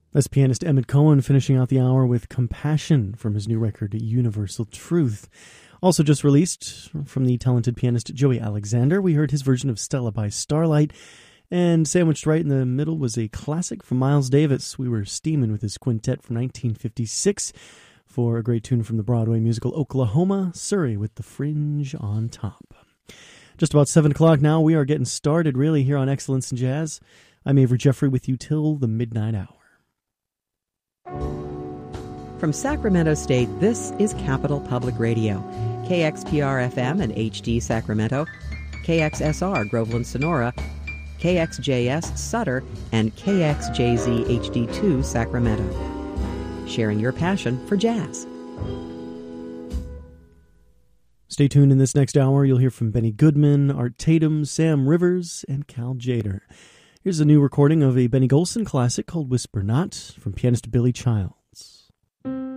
That's pianist Emmett Cohen finishing out the hour with Compassion from his new record, Universal Truth. Also just released from the talented pianist Joey Alexander, we heard his version of Stella by Starlight. And sandwiched right in the middle was a classic from Miles Davis. We were steaming with his quintet from 1956 for a great tune from the Broadway musical Oklahoma, Surrey with the Fringe on top. Just about 7 o'clock now. We are getting started really here on Excellence in Jazz. I'm Avery Jeffrey with you till the midnight hour. From Sacramento State, this is Capital Public Radio. KXPR-FM and HD Sacramento, KXSR Groveland Sonora, KXJS Sutter, and KXJZ HD2 Sacramento. Sharing your passion for jazz. Stay tuned in this next hour. You'll hear from Benny Goodman, Art Tatum, Sam Rivers, and Cal Jader. Here's a new recording of a Benny Golson classic called Whisper Not from pianist Billy Child.